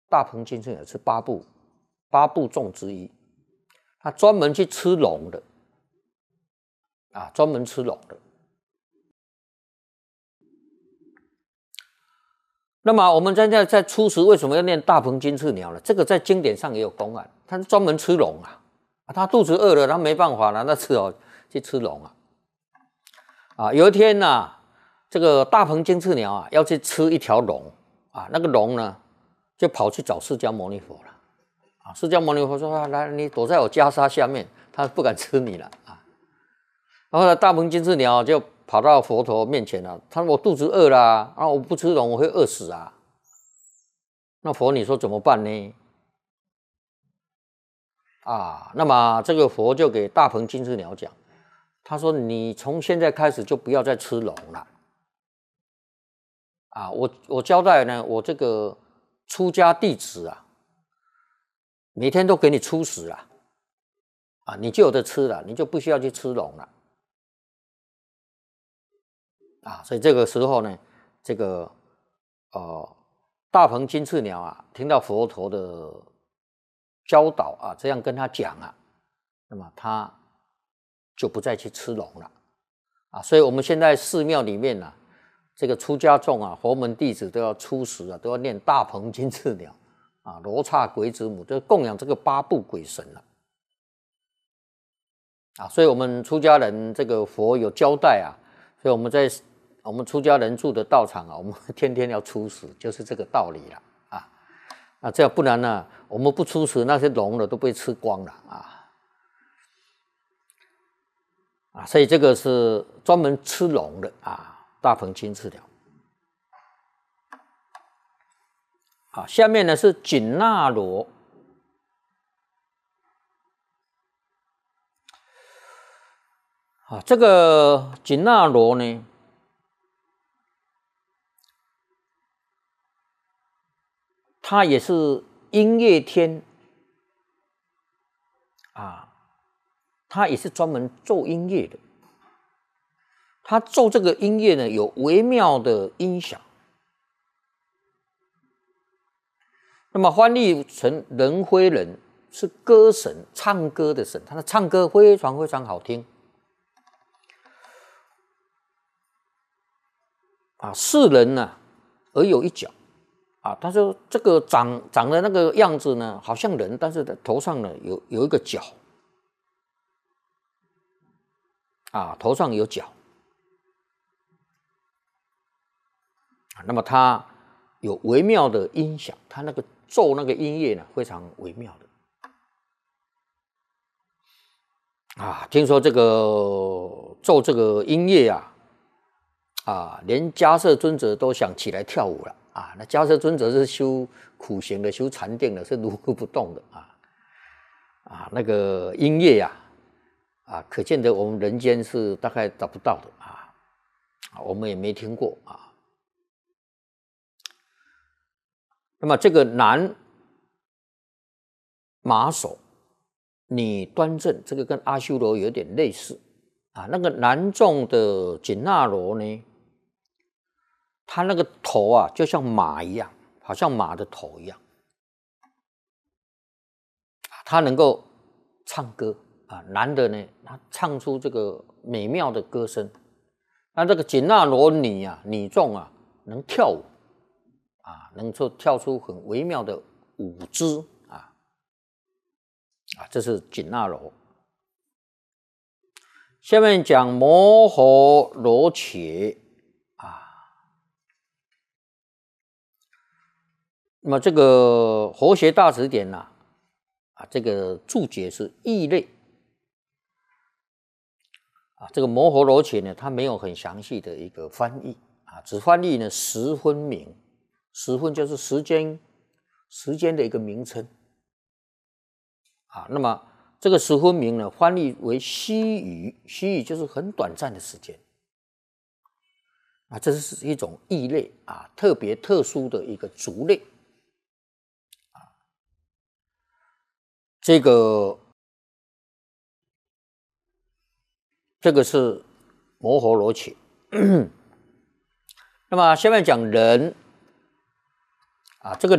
大鹏金翅鸟是八部众之一，它专门去吃龙的啊，专门吃龙的。那么我们现在在初时为什么要念大鹏金翅鸟呢？这个在经典上也有公案，它是专门吃龙啊，它肚子饿了，它没办法了，那只好去吃龙啊。有一天呢，这个大鹏金翅鸟啊要去吃一条龙啊，那个龙呢就跑去找释迦牟尼佛了啊。释迦牟尼佛说：“来，你躲在我袈裟下面，他不敢吃你了啊。”然后呢，大鹏金翅鸟就跑到佛陀面前了，他说：“我肚子饿了啊，我不吃龙我会饿死啊。”那佛你说怎么办呢？啊，那么这个佛就给大鹏金翅鸟讲，他说：“你从现在开始就不要再吃龙了。啊，我交代呢，我这个出家弟子啊，每天都给你出食了，啊，你就有得吃了，你就不需要去吃龙了。”啊，所以这个时候呢，这个大鹏金翅鸟啊，听到佛陀的教导啊，这样跟他讲啊，那么他就不再去吃龙了啊。所以我们现在寺庙里面啊，这个出家众啊，佛门弟子都要出食啊，都要念大鹏金翅鸟啊，罗刹鬼子母，就供养这个八部鬼神了啊。所以我们出家人这个佛有交代啊，所以我们出家人住的道场啊，我们天天要出食，就是这个道理了啊。这样不然呢，我们不出食，那些龙的都被吃光了啊。所以这个是专门吃龙的啊，大鹏金翅鸟。好，下面呢是紧那罗。啊，这个紧那罗呢，它也是音乐天啊，它也是专门奏音乐的。它奏这个音乐呢，有微妙的音响。那么翻译成人非人，是歌神，唱歌的神，他的唱歌非常非常好听啊。是人呢，而有一角啊。他说这个长的那个样子呢，好像人，但是头上呢有一个角啊，头上有角啊。那么他有微妙的音响，他那个奏那个音乐呢，非常微妙的啊。听说这个奏这个音乐啊，连迦叶尊者都想起来跳舞了啊。那迦叶尊者是修苦行的，修禅定的，是如如不动的啊。那个音乐啊，可见得我们人间是大概找不到的啊，我们也没听过啊。那么这个男马首，女端正，这个跟阿修罗有点类似啊。那个男众的紧那罗呢，他那个头啊，就像马一样，好像马的头一样，他能够唱歌啊。男的呢，他唱出这个美妙的歌声。那这个紧那罗女众啊，能跳舞啊，能够跳出很微妙的舞姿啊。这是紧那罗。下面讲摩诃罗伽啊。那么这个佛学大辞典这个注解是异类啊。这个摩诃罗伽呢，它没有很详细的一个翻译啊，只翻译呢十分名，十分就是时间的一个名称啊。那么这个十分名呢，翻译为须臾，须臾就是很短暂的时间啊。这是一种异类啊，特别特殊的一个族类啊。这个是摩诃罗伽。那么下面讲人啊，这个